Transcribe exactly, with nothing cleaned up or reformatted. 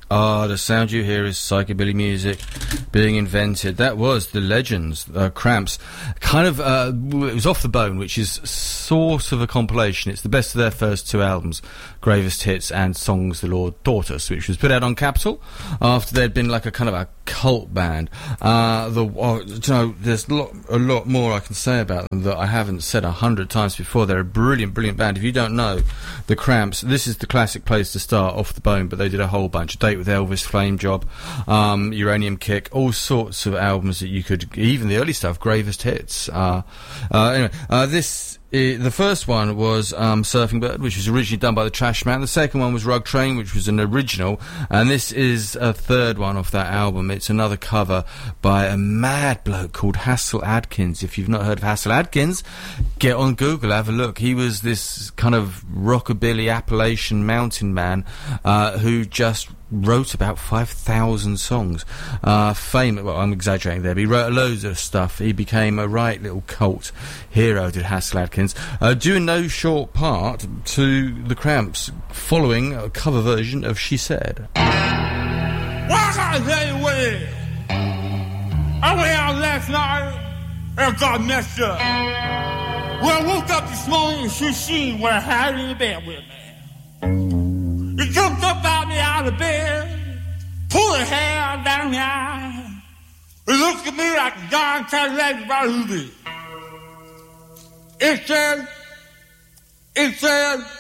Ah, the sound you hear is psychobilly music being invented. That was the Legends, uh, Cramps. Kind of, uh, it was Off the Bone, which is sort of a compilation. It's the best of their first two albums, Gravest Hits and Songs the Lord Taught Us, which was put out on Capitol after they'd been like a kind of a cult band. Uh, the, oh, you know, there's a lot, a lot more I can say about them that I haven't said a hundred times before. They're a brilliant, brilliant band. If you don't know the Cramps, this is the classic place to start, Off the Bone, but they did a whole bunch. Date with Elvis, Flame Job, um, Uranium Kick, all sorts of albums that you could, even the early stuff, Gravest Hits. Uh, uh, anyway, uh, this, I, the first one was um, Surfing Bird, which was originally done by the Trash Man. The second one was Rug Train, which was an original, and this is a third one off that album. It's another cover by a mad bloke called Hassel Adkins. If you've not heard of Hassel Adkins, get on Google, have a look. He was this kind of rockabilly Appalachian mountain man uh, who just wrote about five thousand songs. Uh, famous, well, I'm exaggerating there, but he wrote loads of stuff. He became a right little cult hero, did Hassel Adkins, uh, due no short part to the Cramps, following a cover version of She Said. Well, I gotta tell you what it is. I went out last night and got messed up. When I woke up this morning, she seen what I had in the bed with me. He jumped up out me out of bed, pulled her hair down the eye. He looked at me like a John Cadillac about who did. It said, it said,